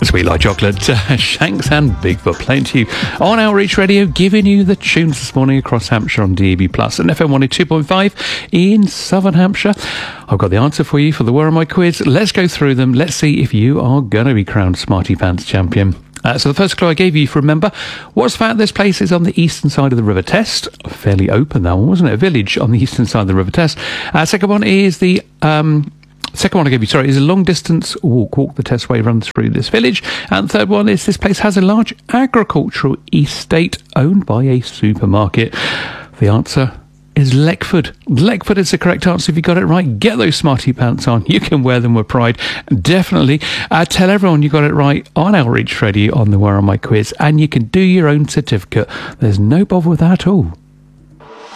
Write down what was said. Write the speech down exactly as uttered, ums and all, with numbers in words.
Sweet Like Chocolate, uh, Shanks and Bigfoot playing to you on Outreach Radio, giving you the tunes this morning across Hampshire on D A B Plus and F M one oh two point five in Southern Hampshire. I've got the answer for you for the Where Am I quiz. Let's go through them. Let's see if you are going to be crowned Smarty Pants champion. Uh, so the first clue I gave you, if you remember, was the fact this place is on the eastern side of the River Test. Fairly open, that one, wasn't it? A village on the eastern side of the River Test. Uh, second one is the... Um, Second one I gave you, sorry, is a long-distance walk. Walk the Testway runs through this village. And the third one is this place has a large agricultural estate owned by a supermarket. The answer is Leckford. Leckford is the correct answer. If you got it right, get those Smarty Pants on. You can wear them with pride. Definitely. Uh, tell everyone you got it right on Outreach Radio on the Where Am I quiz. And you can do your own certificate. There's no bother with that at all.